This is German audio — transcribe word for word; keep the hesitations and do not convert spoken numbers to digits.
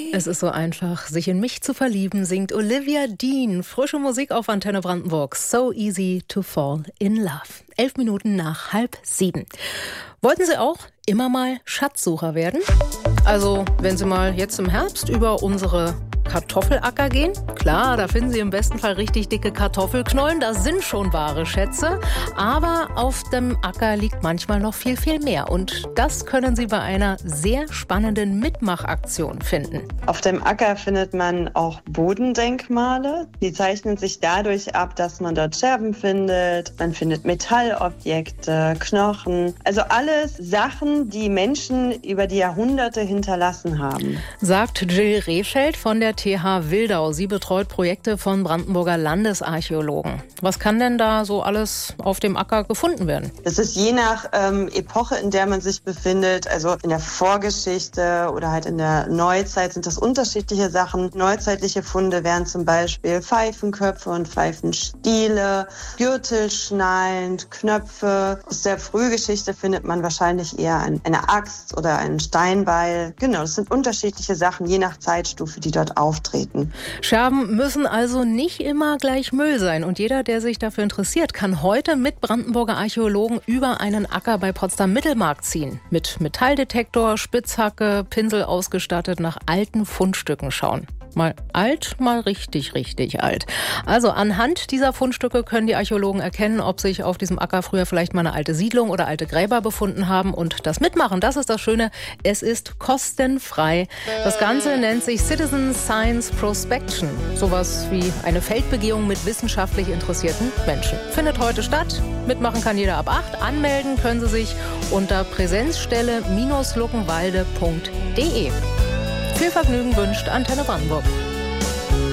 Es ist so einfach, sich in mich zu verlieben, singt Olivia Dean. Frische Musik auf Antenne Brandenburg. So easy to fall in love. Elf Minuten nach halb sieben. Wollten Sie auch immer mal Schatzsucher werden? Also, wenn Sie mal jetzt im Herbst über unsere Kartoffelacker gehen? Klar, da finden Sie im besten Fall richtig dicke Kartoffelknollen. Das sind schon wahre Schätze. Aber auf dem Acker liegt manchmal noch viel, viel mehr. Und das können Sie bei einer sehr spannenden Mitmachaktion finden. Auf dem Acker findet man auch Bodendenkmale. Die zeichnen sich dadurch ab, dass man dort Scherben findet. Man findet Metallobjekte, Knochen. Also alles Sachen, die Menschen über die Jahrhunderte hinterlassen haben. Sagt Jill Rehfeld von der T H Wildau. Sie betreut Projekte von Brandenburger Landesarchäologen. Was kann denn da so alles auf dem Acker gefunden werden? Das ist je nach ähm, Epoche, in der man sich befindet. Also in der Vorgeschichte oder halt in der Neuzeit sind das unterschiedliche Sachen. Neuzeitliche Funde wären zum Beispiel Pfeifenköpfe und Pfeifenstiele, Gürtelschnallen, Knöpfe. Aus der Frühgeschichte findet man wahrscheinlich eher eine Axt oder einen Steinbeil. Genau, das sind unterschiedliche Sachen, je nach Zeitstufe, die dort auftreten. Scherben müssen also nicht immer gleich Müll sein. Und jeder, der sich dafür interessiert, kann heute mit Brandenburger Archäologen über einen Acker bei Potsdam-Mittelmarkt ziehen. Mit Metalldetektor, Spitzhacke, Pinsel ausgestattet nach alten Fundstücken schauen. Mal alt, mal richtig, richtig alt. Also anhand dieser Fundstücke können die Archäologen erkennen, ob sich auf diesem Acker früher vielleicht mal eine alte Siedlung oder alte Gräber befunden haben. Und das Mitmachen, das ist das Schöne, es ist kostenfrei. Das Ganze nennt sich Citizen Science Prospection. Sowas wie eine Feldbegehung mit wissenschaftlich interessierten Menschen. Findet heute statt. Mitmachen kann jeder ab acht. Anmelden können Sie sich unter präsenzstelle Luckenwalde punkt de. Viel Vergnügen wünscht Antenne Brandenburg.